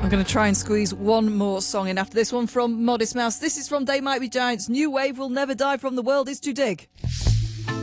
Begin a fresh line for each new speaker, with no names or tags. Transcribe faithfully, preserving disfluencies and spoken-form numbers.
I'm going to try and squeeze one more song in after this one from Modest Mouse. This is from They Might Be Giants. New Wave Will Never Die from The World Is Too Dig.